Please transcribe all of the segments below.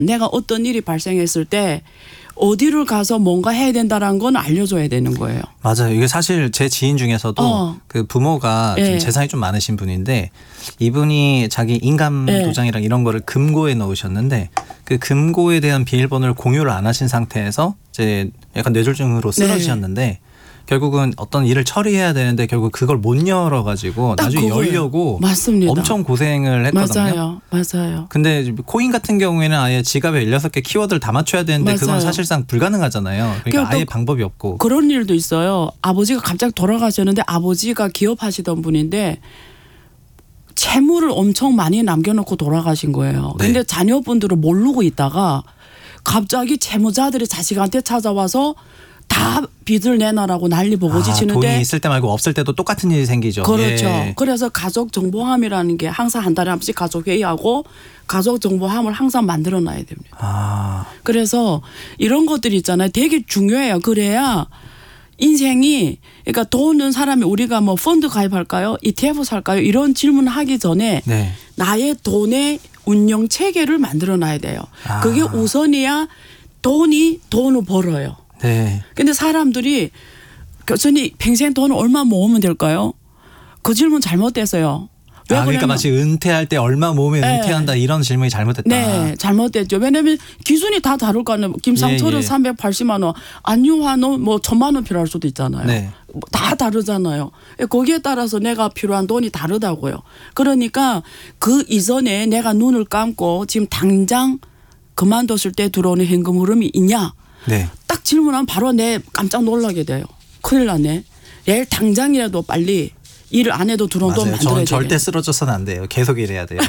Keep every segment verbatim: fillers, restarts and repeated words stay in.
내가 어떤 일이 발생했을 때 어디를 가서 뭔가 해야 된다는 건 알려줘야 되는 거예요. 맞아요. 이게 사실 제 지인 중에서도 어. 그 부모가 좀 네. 재산이 좀 많으신 분인데 이분이 자기 인감 네. 도장이랑 이런 거를 금고에 넣으셨는데 그 금고에 대한 비밀번호를 공유를 안 하신 상태에서 이제 약간 뇌졸중으로 쓰러지셨는데 네. 결국은 어떤 일을 처리해야 되는데 결국 그걸 못 열어가지고 나중에 그거예요. 열려고 맞습니다. 엄청 고생을 했거든요. 맞아요. 맞아요. 근데 코인 같은 경우에는 아예 지갑에 열여섯 개 키워드를 다 맞춰야 되는데 맞아요. 그건 사실상 불가능하잖아요. 그러니까 아예 방법이 없고. 그런 일도 있어요. 아버지가 갑자기 돌아가셨는데 아버지가 기업하시던 분인데 채무를 엄청 많이 남겨놓고 돌아가신 거예요. 네. 근데 자녀분들을 모르고 있다가 갑자기 채무자들이 자식한테 찾아와서 다 빚을 내놔라고 난리 보고지 아, 치는데 돈이 있을 때 말고 없을 때도 똑같은 일이 생기죠. 그렇죠. 예. 그래서 가족정보함이라는 게 항상 한 달에 한 번씩 가족회의하고 가족정보함을 항상 만들어놔야 됩니다. 아. 그래서 이런 것들이 있잖아요. 되게 중요해요. 그래야 인생이 그러니까 돈은 사람이 우리가 뭐 펀드 가입할까요? 이티에프 살까요? 이런 질문을 하기 전에 네. 나의 돈의 운영 체계를 만들어놔야 돼요. 아. 그게 우선이야 돈이 돈을 벌어요. 네. 근데 사람들이 교수님 평생 돈 얼마 모으면 될까요? 그 질문 잘못됐어요. 왜 아, 그러니까 마치 은퇴할 때 얼마 모으면 네. 은퇴한다 이런 질문이 잘못됐다. 네, 잘못됐죠. 왜냐하면 기준이 다 다를 거 아니에요. 김상철은 예, 예. 삼백팔십만 원, 안유환은 뭐 천만 원 필요할 수도 있잖아요. 네. 뭐 다 다르잖아요. 거기에 따라서 내가 필요한 돈이 다르다고요. 그러니까 그 이전에 내가 눈을 감고 지금 당장 그만뒀을 때 들어오는 현금 흐름이 있냐? 네. 딱 질문하면 바로 내 깜짝 놀라게 돼요. 큰일 났네. 내일 당장이라도 빨리 일을 안 해도 들어온 돈 맞아요. 만들어야 저는 돼요. 절대 쓰러져서는 안 돼요. 계속 일해야 돼요.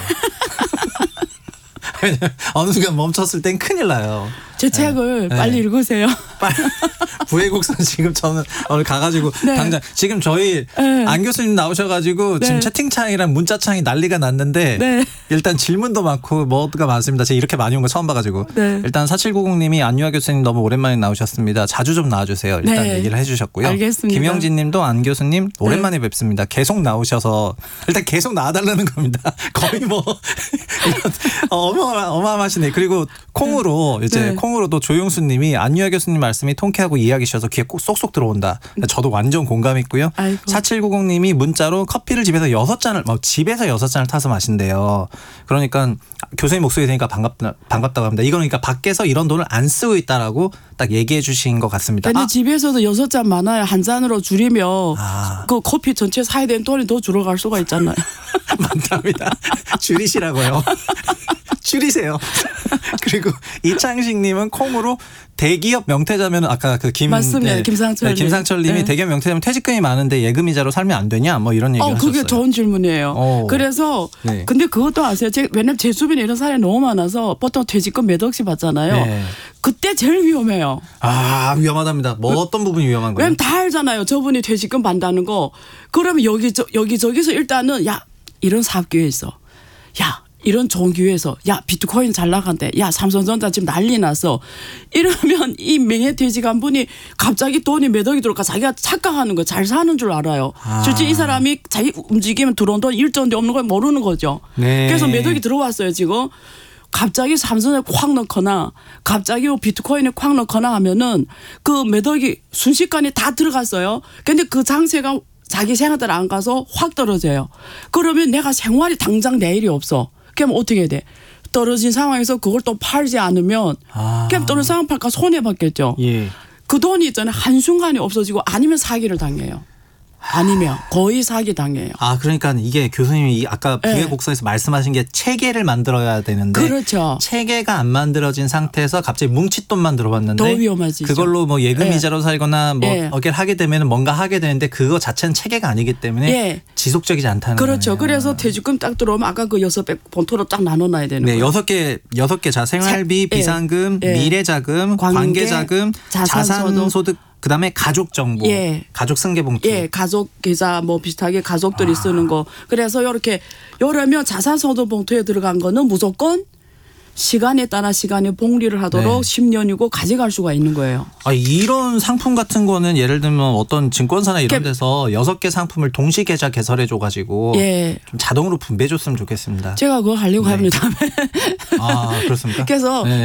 어느 순간 멈췄을 땐 큰일 나요. 제 책을 네. 빨리 읽으세요. 부의곡선 지금 저는 오늘 가가지고 네. 당장 지금 저희 네. 안 교수님 나오셔가지고 네. 지금 채팅창이랑 문자창이 난리가 났는데 네. 일단 질문도 많고 뭐가 많습니다. 제가 이렇게 많이 온 거 처음 봐가지고 네. 일단 사칠구공님이 안유아 교수님 너무 오랜만에 나오셨습니다. 자주 좀 나와주세요. 일단 네. 얘기를 해주셨고요. 알겠습니다. 김영진님도 안 교수님 오랜만에 네. 뵙습니다. 계속 나오셔서 일단 계속 나와달라는 겁니다. 거의 뭐 어마어마, 어마어마하시네. 그리고 콩으로 네. 이제 네. 콩으로도 조용수님이 안유아 교수님 말씀이 통쾌하고 이해하기셔서 귀에 꼭 쏙쏙 들어온다. 저도 완전 공감했고요. 아이고. 사칠구공님이 문자로 커피를 집에서 여섯 잔을 뭐 집에서 여섯 잔을 타서 마신대요. 그러니까 교수님 목소리 들으니까 반갑다 반갑다고 합니다. 이건 그러니까 밖에서 이런 돈을 안 쓰고 있다라고 딱 얘기해 주신 것 같습니다. 근데 아. 집에서도 여섯 잔 많아요. 한 잔으로 줄이면 아. 그 커피 전체 사야 되는 돈이 더 줄어갈 수가 있잖아요. 많답니다. 줄이시라고요. 줄이세요. 그리고 이창식님은 콩으로 대기업 명태자면 아까 그 김 맞습니다. 네, 김상철 네, 김상철님이 네. 대기업 명태자면 퇴직금이 많은데 예금이자로 살면 안 되냐 뭐 이런 얘기 어, 하셨어요. 그게 좋은 질문이에요. 오. 그래서 네. 근데 그것도 아세요? 제, 왜냐면 제 주변에 이런 사람이 너무 많아서 보통 퇴직금 몇 억씩 받잖아요. 네. 그때 제일 위험해요. 아 위험하답니다. 뭐 어떤 부분이 위험한 거예요? 왜냐면 다 알잖아요. 저분이 퇴직금 받는다는 거. 그러면 여기 저, 여기저기서 일단은 야 이런 사업 기회 있어. 야 이런 좋은 기회에서 야 비트코인 잘 나간대. 야 삼성전자 지금 난리 났어. 이러면 이 명예퇴직한 분이 갑자기 돈이 몇 억이 들어올까 자기가 착각하는 거 잘 사는 줄 알아요. 아. 실제 이 사람이 자기 움직이면 들어온 돈 일조인데 없는 걸 모르는 거죠. 네. 그래서 몇 억이 들어왔어요 지금. 갑자기 삼성에 콱 넣거나 갑자기 비트코인에 콱 넣거나 하면은 그 몇 억이 순식간에 다 들어갔어요. 근데 그 장세가 자기 생활들 안 가서 확 떨어져요. 그러면 내가 생활이 당장 내일이 없어. 그럼 어떻게 돼? 떨어진 상황에서 그걸 또 팔지 않으면 아. 그럼 떨어진 상황 팔까 손해받겠죠. 예. 그 돈이 있잖아요. 한순간에 없어지고 아니면 사기를 당해요. 아니면 거의 사기 당해요. 아 그러니까 이게 교수님이 아까 네. 부의곡선에서 말씀하신 게 체계를 만들어야 되는데 그렇죠. 체계가 안 만들어진 상태에서 갑자기 뭉칫돈만 들어봤는데 더 위험하지죠. 그걸로 뭐 예금 네. 이자로 살거나 뭐 네. 어깨를 하게 되면 뭔가 하게 되는데 그거 자체는 체계가 아니기 때문에 네. 지속적이지 않다는 그렇죠. 거예요. 그래서 퇴직금 딱 들어오면 아까 그 여섯 배 본토로 딱 나눠놔야 되는 네, 거예요. 여섯 개 여섯 개 자 생활비, 자, 비상금, 예. 미래자금, 관계, 관계자금, 자산소득. 자산소득 그다음에 가족정보, 예. 가족 승계봉투. 예, 가족 계좌 뭐 비슷하게 가족들이 아. 쓰는 거. 그래서 이렇게 여러면 자산소득 봉투에 들어간 거는 무조건 시간에 따라 시간에 복리를 하도록 네. 십 년이고 가져갈 수가 있는 거예요. 아, 이런 상품 같은 거는 예를 들면 어떤 증권사나 이런 데서 여섯 개 상품을 동시 계좌 개설해 줘가지고 예. 좀 자동으로 분배해 줬으면 좋겠습니다. 제가 그거 하려고 네. 합니다. 아 그렇습니까? 그래서 네.